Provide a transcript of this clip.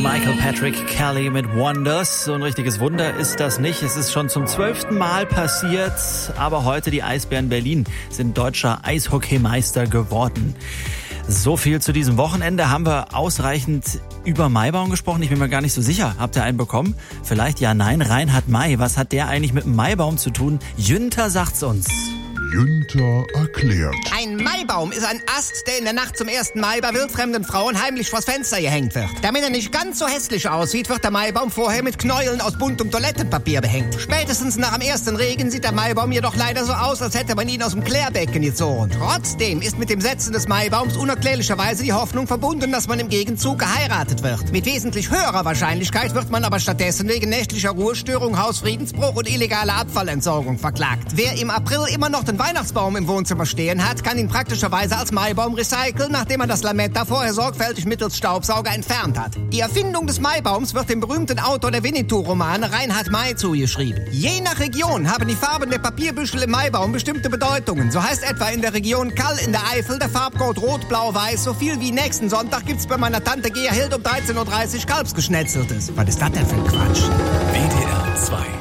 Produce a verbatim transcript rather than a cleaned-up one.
Michael Patrick Kelly mit Wonders. So ein richtiges Wunder ist das nicht. Es ist schon zum zwölften Mal passiert. Aber heute die Eisbären Berlin sind deutscher Eishockeymeister geworden. So viel zu diesem Wochenende. Haben wir ausreichend über Maibaum gesprochen? Ich bin mir gar nicht so sicher. Habt ihr einen bekommen? Vielleicht ja, nein. Reinhard May, was hat der eigentlich mit dem Maibaum zu tun? Jünter sagt's uns. Jünter erklärt. Ein Maibaum ist ein Ast, der in der Nacht zum ersten Mai bei wildfremden Frauen heimlich vors Fenster gehängt wird. Damit er nicht ganz so hässlich aussieht, wird der Maibaum vorher mit Knäueln aus buntem Toilettenpapier behängt. Spätestens nach dem ersten Regen sieht der Maibaum jedoch leider so aus, als hätte man ihn aus dem Klärbecken gezogen. Trotzdem ist mit dem Setzen des Maibaums unerklärlicherweise die Hoffnung verbunden, dass man im Gegenzug geheiratet wird. Mit wesentlich höherer Wahrscheinlichkeit wird man aber stattdessen wegen nächtlicher Ruhestörung, Hausfriedensbruch und illegaler Abfallentsorgung verklagt. Wer im April immer noch den Weihnachtsbaum im Wohnzimmer stehen hat, kann ihn praktischerweise als Maibaum recyceln, nachdem er das Lametta vorher sorgfältig mittels Staubsauger entfernt hat. Die Erfindung des Maibaums wird dem berühmten Autor der Winnetou-Romane Reinhard May zugeschrieben. Je nach Region haben die Farben der Papierbüschel im Maibaum bestimmte Bedeutungen. So heißt etwa in der Region Kall in der Eifel der Farbcode Rot, Blau, Weiß so viel wie nächsten Sonntag gibt's bei meiner Tante Gerhild um dreizehn Uhr dreißig Kalbsgeschnetzeltes. Was ist das denn für ein Quatsch? W D R zwei